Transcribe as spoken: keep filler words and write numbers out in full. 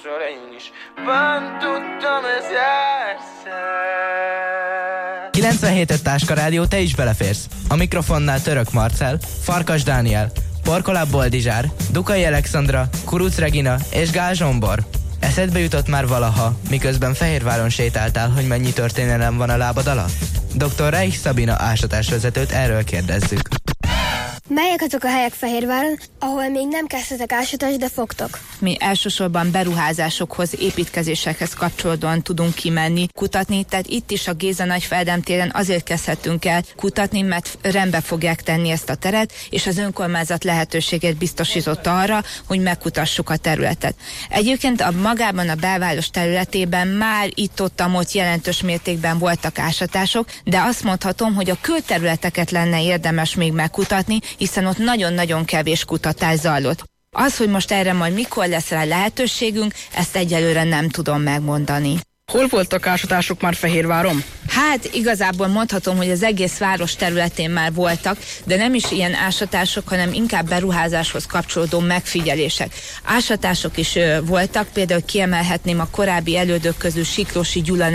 másról én is van, tudtam ez járszer. kilencvenhét öt Táska Rádió, te is beleférsz. A mikrofonnál Török Marcell, Farkas Dániel, Porkoláb Boldizsár, Dukai Alexandra, Kuruc Regina és Gál Zsombor. Eszedbe jutott már valaha, miközben Fehérváron sétáltál, hogy mennyi történelem van a lábad alatt? doktor Reich Szabina ásatásvezetőt erről kérdezzük. Melyek azok a helyek Fehérváron, ahol még nem kezdtetek ásatást, de fogtok? Mi elsősorban beruházásokhoz, építkezésekhez kapcsolódóan tudunk kimenni, kutatni, tehát itt is a Géza Nagyfeldem téren azért kezdhetünk el kutatni, mert rendbe fogják tenni ezt a teret, és az önkormányzat lehetőséget biztosította arra, hogy megkutassuk a területet. Egyébként a magában a belváros területében már itt-ott-ott jelentős mértékben voltak ásatások, de azt mondhatom, hogy a külterületeket lenne érdemes még megkutatni, hiszen ott nagyon-nagyon kevés kutatás zajlott. Az, hogy most erre majd mikor lesz rá lehetőségünk, ezt egyelőre nem tudom megmondani. Hol voltak ásatások már Fehérváron? Hát igazából mondhatom, hogy az egész város területén már voltak, de nem is ilyen ásatások, hanem inkább beruházáshoz kapcsolódó megfigyelések. Ásatások is ö, voltak, például kiemelhetném a korábbi elődök közül Siklósi Gyula